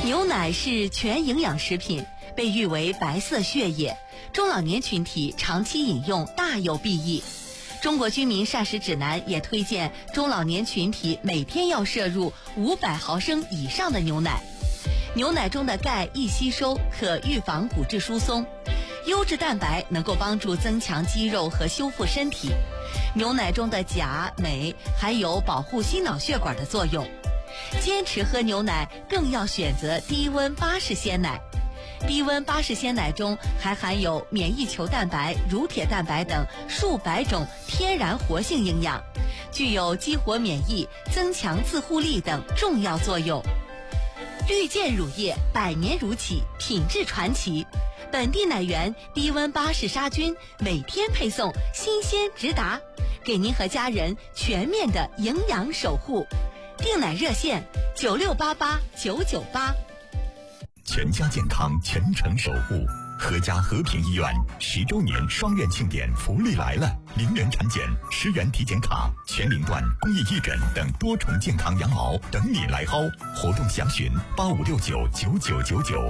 牛奶是全营养食品，被誉为白色血液，中老年群体长期饮用大有裨益。中国居民膳食指南也推荐中老年群体每天要摄入500毫升以上的牛奶。牛奶中的钙易吸收，可预防骨质疏松；优质蛋白能够帮助增强肌肉和修复身体。牛奶中的钾、镁还有保护心脑血管的作用。坚持喝牛奶更要选择低温巴氏鲜奶。低温巴氏鲜奶中还含有免疫球蛋白、乳铁蛋白等数百种天然活性营养，具有激活免疫、增强自护力等重要作用。绿箭乳业100年如起，品质传奇。本地奶源低温巴氏杀菌，每天配送，新鲜直达，给您和家人全面的营养守护。订奶热线96889988。 全家健康，全程守护。合家和平医院10周年双院庆典福利来了！0元产检、10元体检卡、全龄段公益义诊等多重健康羊毛等你来薅。活动详询85699999。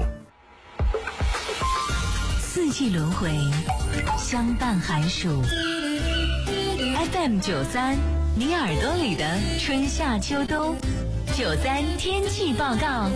四季轮回，相伴寒暑。FM93，你耳朵里的春夏秋冬。93天气报告。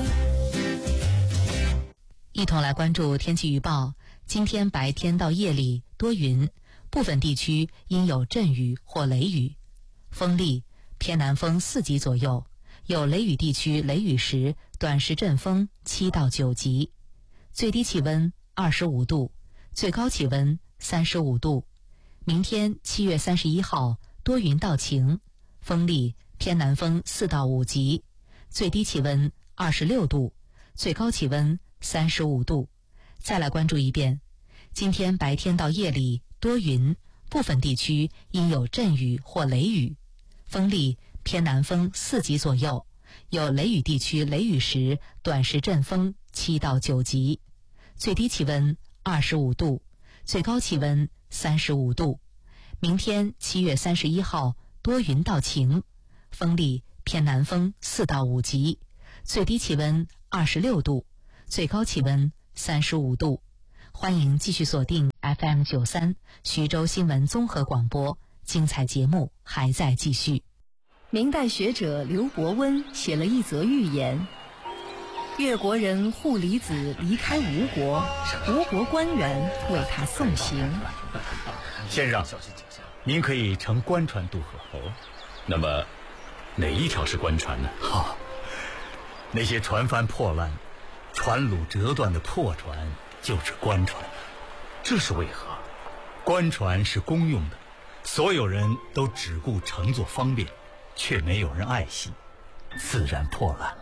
一同来关注天气预报。今天白天到夜里多云，部分地区应有阵雨或雷雨，风力偏南风4级左右，有雷雨地区雷雨时短时阵风7到9级。最低气温25度，最高气温35度。明天7月31号多云到晴，风力偏南风4到5级，最低气温26度，最高气温35度。再来关注一遍，今天白天到夜里多云，部分地区应有阵雨或雷雨，风力偏南风4级左右，有雷雨地区雷雨时短时阵风7到9级，最低气温25度，最高气温35度。明天7月31号多云到晴，风力偏南风4到5级，最低气温26度，最高气温35度。欢迎继续锁定 FM93 徐州新闻综合广播，精彩节目还在继续。 明代学者刘伯温写了一则寓言：越国人户离子离开吴国，吴国官员为他送行。 先生，您可以乘官船渡河。 那么哪一条是官船呢？ 那些船帆破烂、船橹折断的破船就是官船。 这是为何？ 官船是公用的，所有人都只顾乘坐方便，却没有人爱惜，自然破烂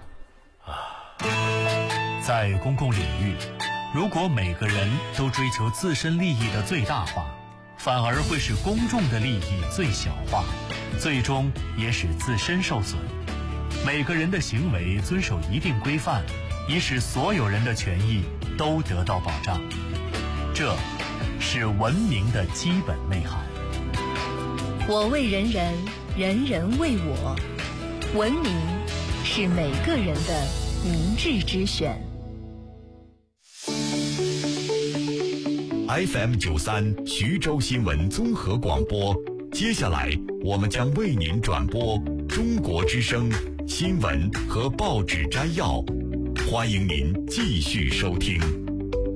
了。 在公共领域，如果每个人都追求自身利益的最大化，反而会使公众的利益最小化，最终也使自身受损。每个人的行为遵守一定规范，以使所有人的权益都得到保障，这是文明的基本内涵。 我为人人，人人为我。文明是每个人的明智之选。 FM93 徐州新闻综合广播，接下来我们将为您转播中国之声新闻和报纸摘要，欢迎您继续收听。